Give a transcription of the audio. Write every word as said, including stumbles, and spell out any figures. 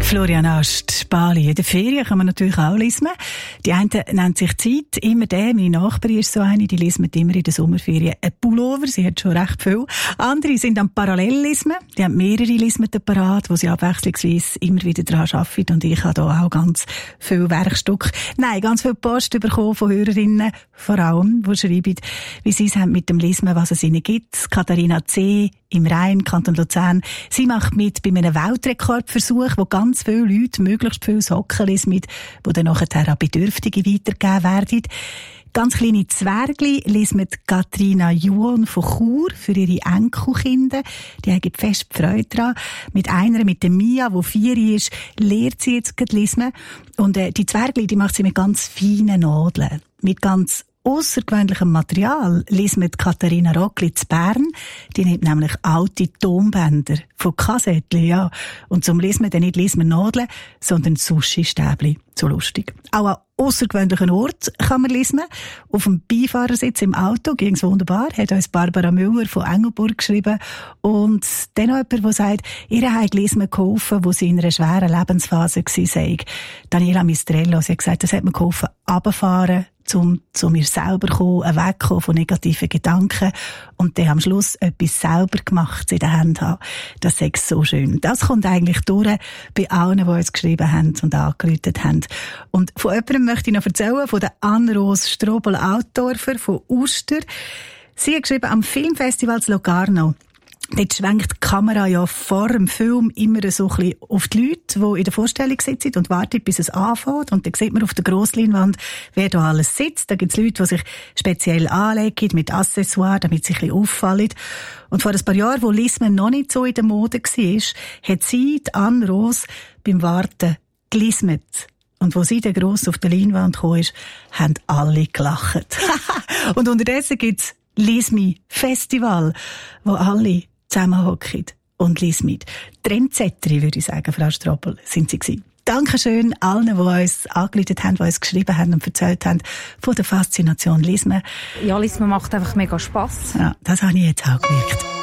Florian Ast, Bali. In der Ferien kann man natürlich auch lesen. Die einen nennt sich Zeit. Immer der, meine Nachbarin ist so eine, die lesen immer in den Sommerferien ein Pullover. Sie hat schon recht viel. Andere sind am Parallelllismen. Die haben mehrere Lismeten parat, wo sie abwechslungsweise immer wieder daran arbeiten. Und ich habe da auch ganz viel Werkstück. Nein, ganz viel Post bekommen von Hörerinnen, vor allem, die schreiben, wie sie es haben mit dem Lismen, was es ihnen gibt. Katharina C. im Rhein, Kanton Luzern. Sie macht mit bei einem Weltrekordversuch, wo ganz viele Leute möglichst viele Socken lesen, die dann nachher an Bedürftige weitergegeben werden. Ganz kleine Zwergli lesen Katrina Juon von Chur für ihre Enkelkinder. Die haben fest Freude daran. Mit einer, mit der Mia, die vier ist, lehrt sie jetzt gerade lesen. Und äh, die Zwergli, die macht sie mit ganz feinen Nadeln. Mit ganz aussergewöhnlichem Material lesen wir Katharina Rockli zu Bern. Die nimmt nämlich alte Tonbänder von Kassettchen, ja. Und zum lesen wir dann nicht lesen wir Nadeln, sondern Sushi-Stäbli. So lustig. Auch an aussergewöhnlichen Ort kann man lesen. Auf dem Beifahrersitz im Auto ging es wunderbar. Hat uns Barbara Müller von Engelburg geschrieben. Und dann noch jemand, der sagt, ihr habt lesen geholfen, wo sie in einer schweren Lebensphase war. Daniela Mistrello, sie hat gesagt, das hat mir geholfen, runterfahren, um zu mir selber zu kommen, wegkommen von negativen Gedanken und dann am Schluss etwas selber gemacht in der Hand haben. Das ist so schön. Das kommt eigentlich durch bei allen, die uns geschrieben haben und angerufen haben. Und von jemandem möchte ich noch erzählen, von der Anne-Rose Strobel-Altdorfer von Uster. Sie hat geschrieben, am Filmfestival zu Locarno. Dort schwenkt die Kamera ja vor dem Film immer so ein bisschen auf die Leute, die in der Vorstellung sitzen und warten, bis es anfängt. Und dann sieht man auf der Grossleinwand, wer da alles sitzt. Da gibt es Leute, die sich speziell anlegen mit Accessoires, damit sie ein bisschen auffallen. Und vor ein paar Jahren, wo Lismen noch nicht so in der Mode war, hat sie, die Anne Rose, beim Warten gelismet. Und wo sie dann gross auf der Leinwand gekommen ist, haben alle gelacht. Und unterdessen gibt's Lismi Festival, wo alle zusammenhocken und lies mit. Trendsetterin, würde ich sagen, Frau Strobel, sind sie gewesen. Dankeschön allen, die uns angerufen haben, die uns geschrieben haben und erzählt haben von der Faszination Lismen. Ja, Lismen macht einfach mega Spass. Ja, das habe ich jetzt auch gemerkt.